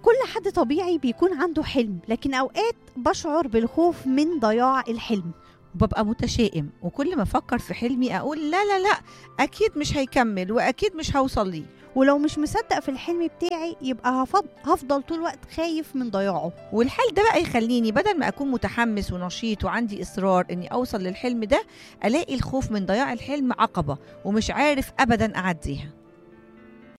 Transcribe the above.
كل حد طبيعي بيكون عنده حلم، لكن أوقات بشعر بالخوف من ضياع الحلم. وببقى متشائم، وكل ما أفكر في حلمي أقول لا لا لا، أكيد مش هيكمل وأكيد مش هوصل ليه. ولو مش مصدق في الحلم بتاعي يبقى هفضل طول الوقت خايف من ضياعه. والحال ده بقى يخليني بدل ما أكون متحمس ونشيط وعندي إصرار إني أوصل للحلم ده، ألاقي الخوف من ضياع الحلم عقبة ومش عارف أبدا أعديها.